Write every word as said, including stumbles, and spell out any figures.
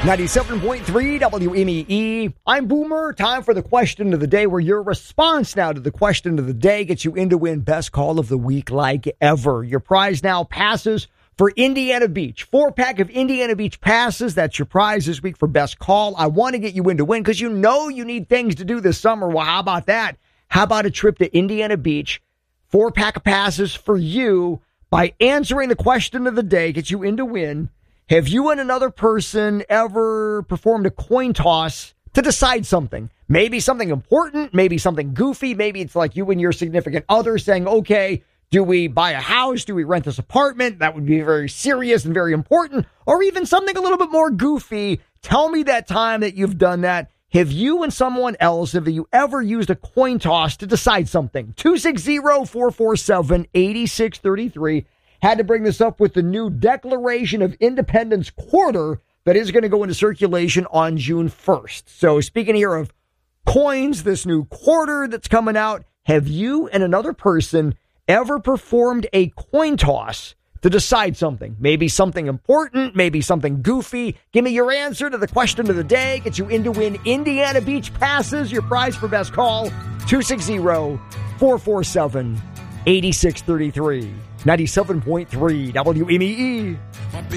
ninety-seven point three W M E E. I'm Boomer. Time for the question of the day, where your response now to the question of the day gets you in to win best call of the week like ever. Your prize now passes for Indiana Beach. Four-pack of Indiana Beach passes. That's your prize this week for best call. I want to get you in to win because you know you need things to do this summer. Well, how about that? How about a trip to Indiana Beach? Four-pack of passes for you. By answering the question of the day, get you in to win. Have you and another person ever performed a coin toss to decide something? Maybe something important, maybe something goofy. Maybe it's like you and your significant other saying, okay, do we buy a house? Do we rent this apartment? That would be very serious and very important. Or even something a little bit more goofy. Tell me that time that you've done that. Have you and someone else, have you ever used a coin toss to decide something? two six zero, four four seven, eight six three three. Had to bring this up with the new Declaration of Independence quarter that is going to go into circulation on June first. So speaking here of coins, this new quarter that's coming out, have you and another person ever performed a coin toss to decide something? Maybe something important, maybe something goofy. Give me your answer to the question of the day. Get you in to win Indiana Beach passes. Your prize for best call, two six zero, four four seven, eight six three three. ninety-seven point three W M E E.